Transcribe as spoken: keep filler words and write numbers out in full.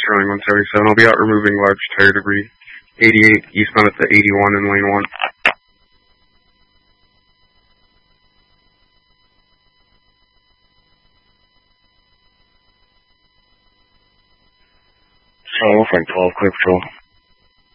Sterling one seventy-seven. I'll be out removing large tire debris. eighty-eight eastbound at the eighty-one in lane one. So, Frank twelve, clear patrol.